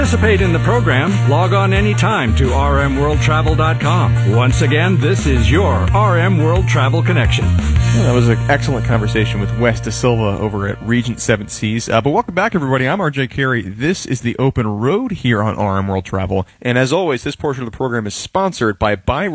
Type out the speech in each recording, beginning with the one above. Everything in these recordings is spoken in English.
Participate in the program. Log on anytime to rmworldtravel.com. Once again, this is your RM World Travel Connection. Well, that was an excellent conversation with Wes Da Silva over at Regent Seven Seas. But welcome back, everybody. I'm RJ Carey. This is the Open Road here on RM World Travel. And as always, this portion of the program is sponsored by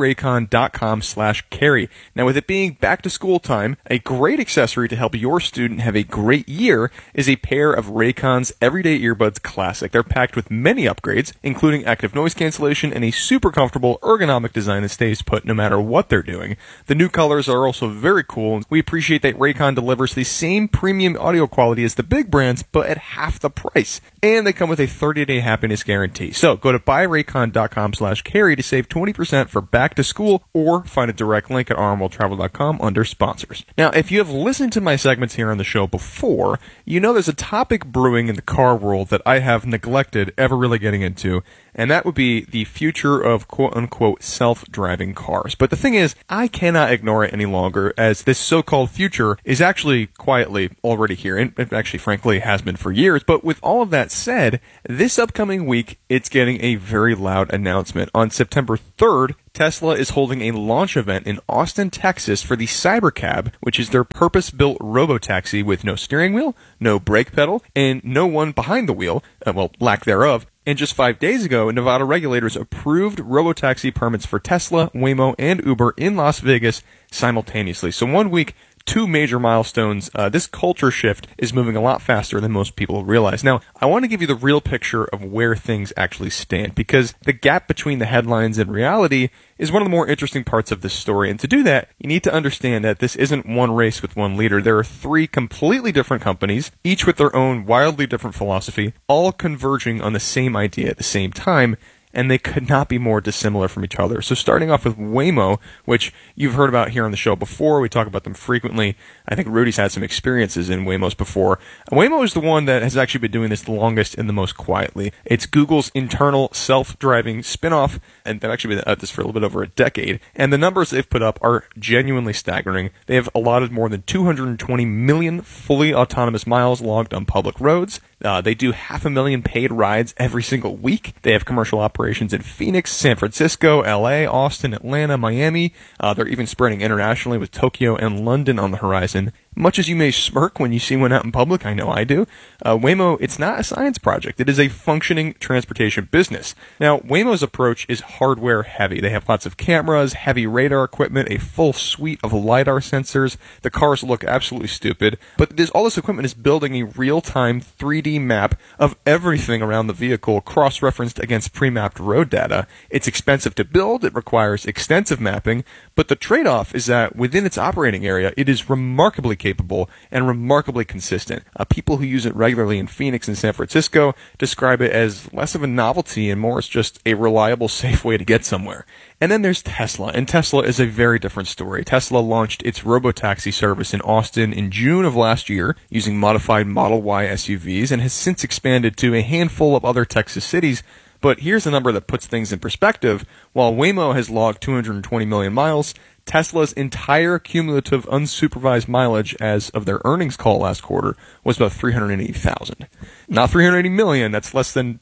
buyraycon.com/carry. Now, with it being back to school time, a great accessory to help your student have a great year is a pair of Raycon's Everyday Earbuds Classic. They're packed with many upgrades, including active noise cancellation and a super comfortable ergonomic design that stays put no matter what they're doing. The new colors are also very cool. We appreciate that Raycon delivers the same premium audio quality as the big brands, but at half the price. And they come with a 30-day happiness guarantee. So go to buyraycon.com/carry to save 20% for back to school, or find a direct link at rmworldtravel.com under sponsors. Now, if you have listened to my segments here on the show before, you know there's a topic brewing in the car world that I have neglected ever really getting into, and that would be the future of quote-unquote self-driving cars. But the thing is, I cannot ignore it any longer, as this so-called future is actually quietly already here, and it actually, frankly, has been for years. But with all of that said, this upcoming week, it's getting a very loud announcement. On September 3rd, Tesla is holding a launch event in Austin, Texas for the Cybercab, which is their purpose-built robotaxi with no steering wheel, no brake pedal, and no one behind the wheel, lack thereof. And just 5 days ago, Nevada regulators approved robotaxi permits for Tesla, Waymo, and Uber in Las Vegas simultaneously. So 1 week, two major milestones. This culture shift is moving a lot faster than most people realize. Now, I want to give you the real picture of where things actually stand, because the gap between the headlines and reality is one of the more interesting parts of this story. And to do that, you need to understand that this isn't one race with one leader. There are three completely different companies, each with their own wildly different philosophy, all converging on the same idea at the same time, and they could not be more dissimilar from each other. So starting off with Waymo, which you've heard about here on the show before. We talk about them frequently. I think Rudy's had some experiences in Waymos before. Waymo is the one that has actually been doing this the longest and the most quietly. It's Google's internal self-driving spin-off, and they've actually been at this for a little bit over a decade. And the numbers they've put up are genuinely staggering. They have allotted more than 220 million fully autonomous miles logged on public roads. They do 500,000 paid rides every single week. They have commercial operations in Phoenix, San Francisco, LA, Austin, Atlanta, Miami. They're even spreading internationally with Tokyo and London on the horizon. Much as you may smirk when you see one out in public, I know I do, Waymo, it's not a science project. It is a functioning transportation business. Now, Waymo's approach is hardware heavy. They have lots of cameras, heavy radar equipment, a full suite of LiDAR sensors. The cars look absolutely stupid, but all this equipment is building a real-time 3D map of everything around the vehicle, cross-referenced against pre-mapped road data. It's expensive to build, it requires extensive mapping, but the trade-off is that within its operating area, it is remarkably capable and remarkably consistent. People who use it regularly in Phoenix and San Francisco describe it as less of a novelty and more as just a reliable, safe way to get somewhere. And then there's Tesla, and Tesla is a very different story. Tesla launched its robotaxi service in Austin in June of last year using modified Model Y SUVs, and has since expanded to a handful of other Texas cities. But here's a number that puts things in perspective. While Waymo has logged 220 million miles, Tesla's entire cumulative unsupervised mileage as of their earnings call last quarter was about 380,000. Not 380 million, that's less than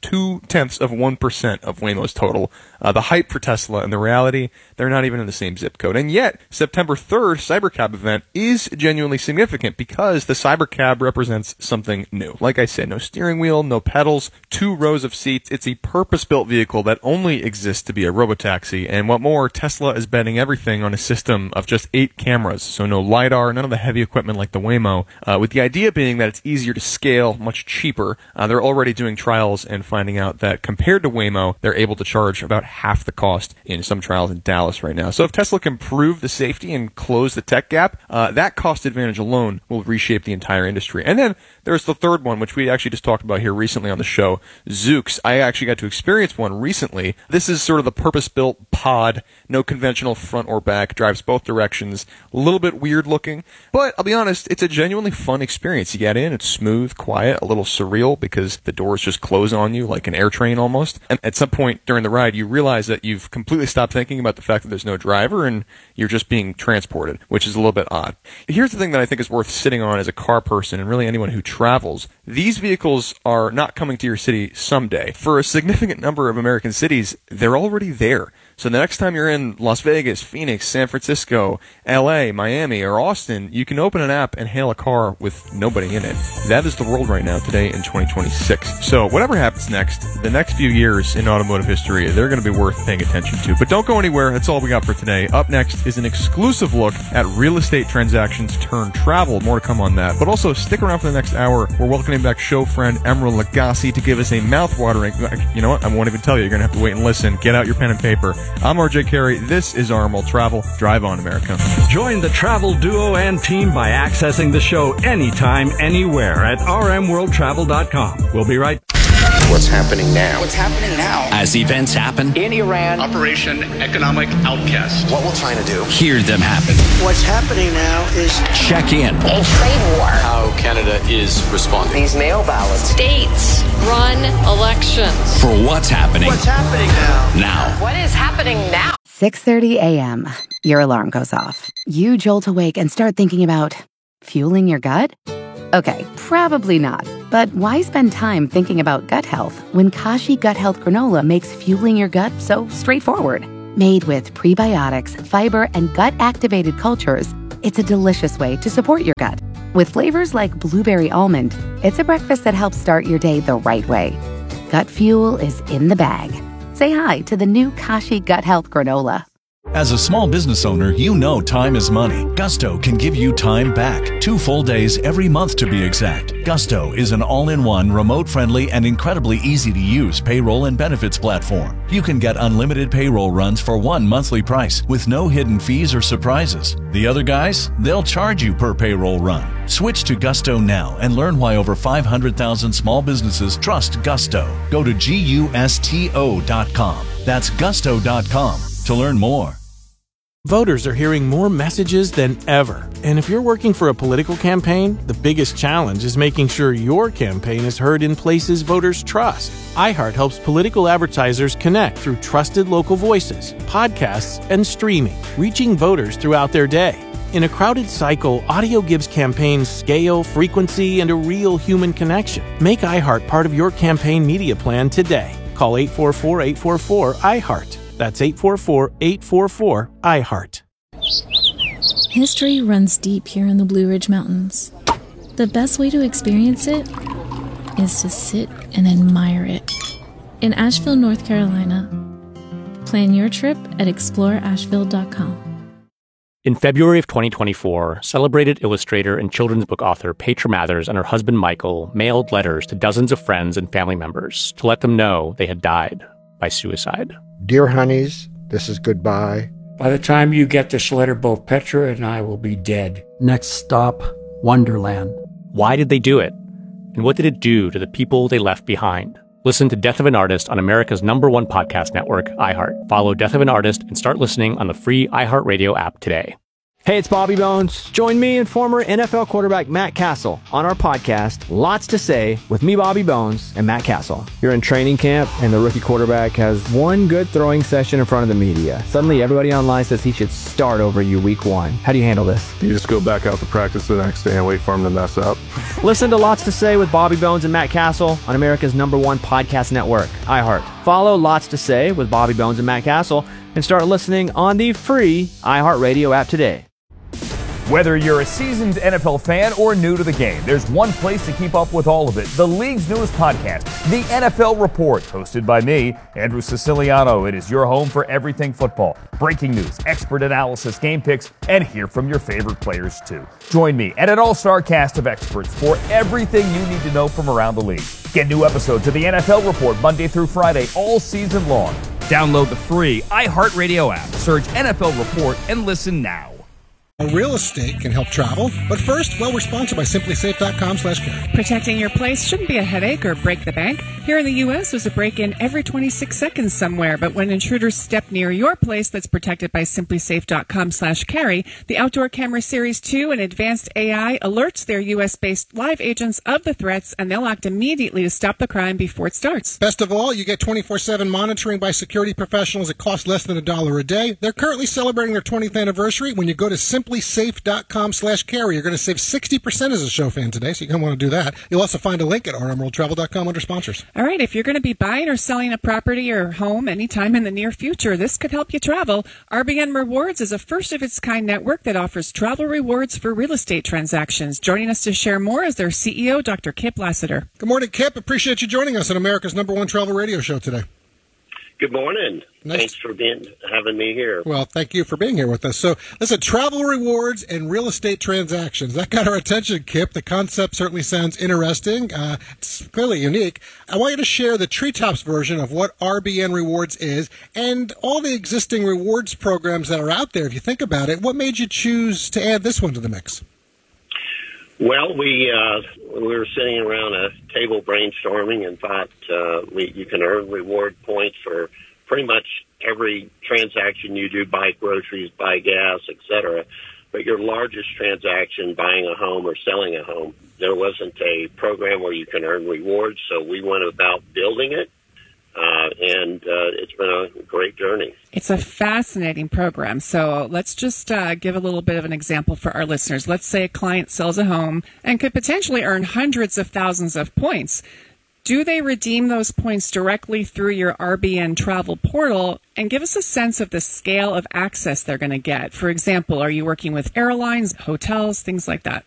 0.2% of Waymo's total. The hype for Tesla and the reality, they're not even in the same zip code. And yet, September 3rd Cybercab event is genuinely significant because the Cybercab represents something new. Like I said, no steering wheel, no pedals, 2 rows of seats. It's a purpose-built vehicle that only exists to be a robotaxi. And what more, Tesla is betting everything on a system of just 8 cameras, so no LiDAR, none of the heavy equipment like the Waymo, with the idea being that it's easier to scale, much cheaper. They're already doing trials and finding out that compared to Waymo, they're able to charge about half the cost in some trials in Dallas right now. So if Tesla can prove the safety and close the tech gap, that cost advantage alone will reshape the entire industry. And then there's the third one, which we actually just talked about here recently on the show, Zoox. I actually got to experience one recently. This is sort of the purpose-built pod, no conventional front or back, drives both directions. A little bit weird looking, but I'll be honest, it's a genuinely fun experience. You get in, it's smooth, quiet, a little surreal because the doors just close on you like an air train almost. And at some point during the ride, you realize that you've completely stopped thinking about the fact that there's no driver and you're just being transported, which is a little bit odd. Here's the thing that I think is worth sitting on as a car person and really anyone who travels. These vehicles are not coming to your city someday. For a significant number of American cities, they're already there. So the next time you're in Las Vegas, Phoenix, San Francisco, LA, Miami, or Austin, you can open an app and hail a car with nobody in it. That is the world right now today in 2026. So whatever happens next, the next few years in automotive history, they're going to be worth paying attention to. But don't go anywhere. That's all we got for today. Up next is an exclusive look at real estate transactions turn travel. More to come on that. But also stick around for the next hour. We're welcoming back show friend Emeril Lagasse to give us a mouth-watering... You know what? I won't even tell you. You're going to have to wait and listen. Get out your pen and paper. I'm RJ Carey. This is RM World Travel. Drive on, America. Join the travel duo and team by accessing the show anytime, anywhere at rmworldtravel.com. We'll be right back. What's happening now? What's happening now? As events happen In Iran. Operation Economic Outcast. What will China do? hear them happen. What's happening now is Check in. A trade war. How Canada is responding. these mail ballots. States run elections. For what's happening What's happening now? now. What is happening now? 6:30 a.m. Your alarm goes off. You jolt awake and start thinking about fueling your gut? Okay, probably not. But why spend time thinking about gut health when Kashi Gut Health Granola makes fueling your gut so straightforward? Made with prebiotics, fiber, and gut-activated cultures, it's a delicious way to support your gut. With flavors like blueberry almond, it's a breakfast that helps start your day the right way. Gut fuel is in the bag. Say hi to the new Kashi Gut Health Granola. As a small business owner, you know time is money. Gusto can give you time back. 2 full days every month to be exact. Gusto is an all-in-one, remote-friendly, and incredibly easy-to-use payroll and benefits platform. You can get unlimited payroll runs for one monthly price with no hidden fees or surprises. The other guys, they'll charge you per payroll run. Switch to Gusto now and learn why over 500,000 small businesses trust Gusto. Go to GUSTO.com. That's Gusto.com to learn more. Voters are hearing more messages than ever. And if you're working for a political campaign, the biggest challenge is making sure your campaign is heard in places voters trust. iHeart helps political advertisers connect through trusted local voices, podcasts, and streaming, reaching voters throughout their day. In a crowded cycle, audio gives campaigns scale, frequency, and a real human connection. Make iHeart part of your campaign media plan today. Call 844-844-iHeart. That's 844-844-iHeart. History runs deep here in the Blue Ridge Mountains. The best way to experience it is to sit and admire it. In Asheville, North Carolina. Plan your trip at exploreasheville.com. In February of 2024, celebrated illustrator and children's book author Petra Mathers and her husband Michael mailed letters to dozens of friends and family members to let them know they had died by suicide. Dear honeys, this is goodbye. By the time you get this letter, both Petra and I will be dead. Next stop, Wonderland. Why did they do it? And what did it do to the people they left behind? Listen to Death of an Artist on America's #1 podcast network, iHeart. Follow Death of an Artist and start listening on the free iHeartRadio app today. Hey, it's Bobby Bones. Join me and former NFL quarterback Matt Castle on our podcast, Lots to Say, with me, Bobby Bones, and Matt Castle. You're in training camp, and the rookie quarterback has one good throwing session in front of the media. Suddenly, everybody online says he should start over you week 1. How do you handle this? You just go back out to practice the next day and wait for him to mess up. Listen to Lots to Say with Bobby Bones and Matt Castle on America's #1 podcast network, iHeart. Follow Lots to Say with Bobby Bones and Matt Castle and start listening on the free iHeartRadio app today. Whether you're a seasoned NFL fan or new to the game, there's one place to keep up with all of it. The league's newest podcast, The NFL Report, hosted by me, Andrew Siciliano. It is your home for everything football. Breaking news, expert analysis, game picks, and hear from your favorite players too. Join me and an all-star cast of experts for everything you need to know from around the league. Get new episodes of The NFL Report Monday through Friday all season long. Download the free iHeartRadio app, search NFL Report, and listen now. Real estate can help travel, but first, we're sponsored by SimplySafe.com/carry. Protecting your place shouldn't be a headache or break the bank. Here in the U.S., there's a break-in every 26 seconds somewhere, but when intruders step near your place that's protected by SimplySafe.com/carry, the Outdoor Camera Series 2 and advanced AI alerts their U.S.-based live agents of the threats, and they'll act immediately to stop the crime before it starts. Best of all, you get 24/7 monitoring by security professionals. It costs less than $1 a day. They're currently celebrating their 20th anniversary. When you go to SimplySafe.com/carry, you're going to save 60% as a show fan today, so you're going to want to do that. You'll also find a link at rmworldtravel.com under sponsors. All right, if you're going to be buying or selling a property or home anytime in the near future, this could help you travel. RBN Rewards is a first-of-its-kind network that offers travel rewards for real estate transactions. Joining us to share more is their CEO, Dr. Kip Lassiter. Good morning, Kip. Appreciate you joining us on America's #1 travel radio show today. Good morning. Thanks for having me here. Well, thank you for being here with us. So, listen, travel rewards and real estate transactions. That got our attention, Kip. The concept certainly sounds interesting. It's clearly unique. I want you to share the Treetops version of what RBN Rewards is and all the existing rewards programs that are out there. If you think about it, what made you choose to add this one to the mix? Well, we were sitting around a table brainstorming and thought you can earn reward points for pretty much every transaction you do, buy groceries, buy gas, etc. But your largest transaction, buying a home or selling a home, there wasn't a program where you can earn rewards, so we went about building it. And it's been a great journey. It's a fascinating program. So let's just give a little bit of an example for our listeners. Let's say a client sells a home and could potentially earn hundreds of thousands of points. Do they redeem those points directly through your RBN travel portal? And give us a sense of the scale of access they're going to get. For example, are you working with airlines, hotels, things like that?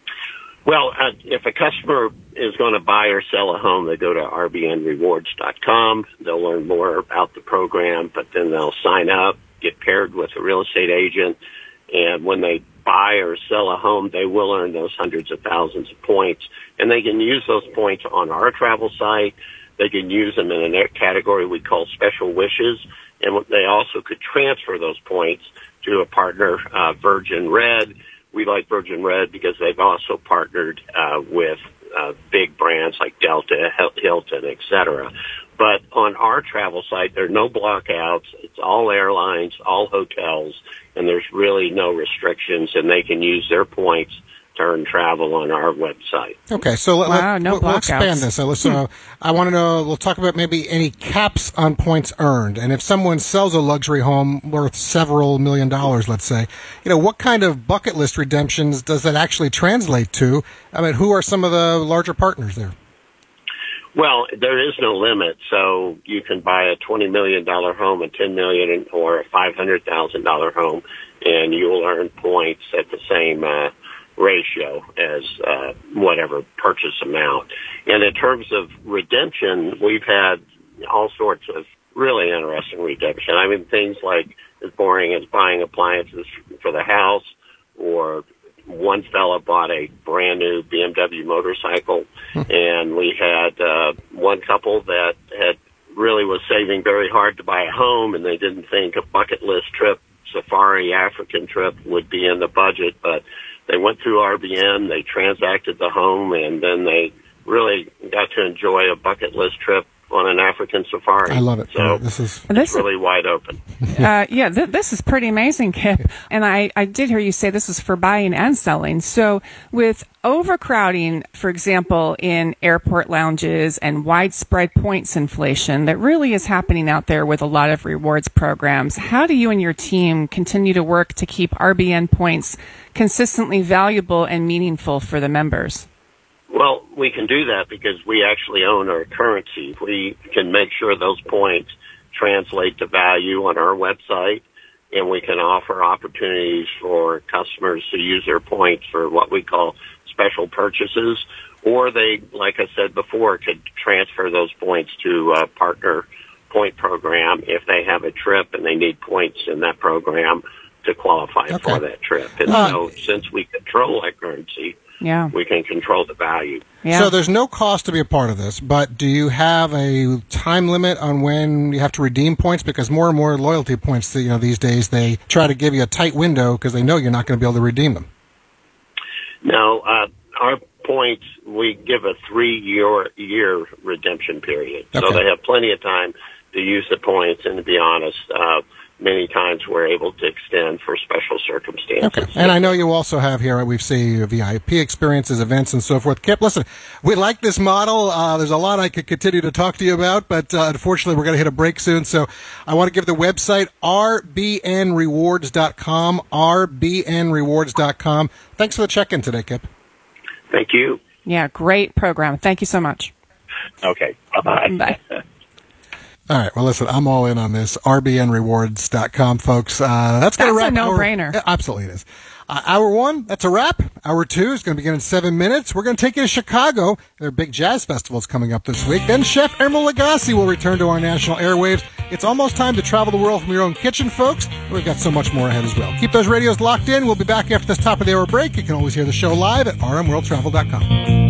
Well, if a customer is going to buy or sell a home, they go to rbnrewards.com. They'll learn more about the program, but then they'll sign up, get paired with a real estate agent, and when they buy or sell a home, they will earn those hundreds of thousands of points. And they can use those points on our travel site. They can use them in a category we call special wishes, and they also could transfer those points to a partner, Virgin Red. We like Virgin Red because they've also partnered with big brands like Delta, Hilton, etc. But on our travel site, there are no blockouts. It's all airlines, all hotels, and there's really no restrictions, and they can use their points to earn travel on our website. Okay, so we'll expand this. So I want to know, we'll talk about maybe any caps on points earned. And if someone sells a luxury home worth several $1 million, let's say, what kind of bucket list redemptions does that actually translate to? I mean, who are some of the larger partners there? Well, there is no limit, so you can buy a $20 million home, a $10 million, or a $500,000 home, and you will earn points at the same ratio as whatever purchase amount. And in terms of redemption, we've had all sorts of really interesting redemption. I mean, things like as boring as buying appliances for the house, or one fella bought a brand new BMW motorcycle, and we had one couple that had really was saving very hard to buy a home, and they didn't think a bucket list trip, safari African trip, would be in the budget, but they went through RBN, they transacted the home, and then they really got to enjoy a bucket list trip on an African safari. I love it. So this is really wide open. This is pretty amazing, Kip. And I did hear you say this is for buying and selling. So with overcrowding, for example, in airport lounges and widespread points inflation that really is happening out there with a lot of rewards programs, how do you and your team continue to work to keep RBN points consistently valuable and meaningful for the members? Well, we can do that because we actually own our currency. We can make sure those points translate to value on our website, and we can offer opportunities for customers to use their points for what we call special purchases, or they, like I said before, could transfer those points to a partner point program if they have a trip and they need points in that program to qualify for that trip. And so since we control that currency, we can control the value. Yeah. So there's no cost to be a part of this, but do you have a time limit on when you have to redeem points? Because more and more loyalty points, these days, they try to give you a tight window because they know you're not going to be able to redeem them. No, our points, we give a 3-year redemption period. So Okay. they have plenty of time to use the points, and to be honest, many times we're able to extend for special circumstances. Okay. And I know you also have here, we've seen VIP experiences, events, and so forth. Kip, listen, we like this model. There's a lot I could continue to talk to you about, but unfortunately we're going to hit a break soon. So I want to give the website rbnrewards.com, rbnrewards.com. Thanks for the check-in today, Kip. Thank you. Yeah, great program. Thank you so much. Okay. Bye-bye. Bye. All right. Well, listen, I'm all in on this. rbnrewards.com, folks. That's going to wrap. That's a no-brainer. Yeah, absolutely it is. Hour 1, that's a wrap. Hour 2 is going to begin in 7 minutes. We're going to take you to Chicago. Their big jazz festival is coming up this week. Then Chef Emeril Lagasse will return to our national airwaves. It's almost time to travel the world from your own kitchen, folks. We've got so much more ahead as well. Keep those radios locked in. We'll be back after this top of the hour break. You can always hear the show live at rmworldtravel.com.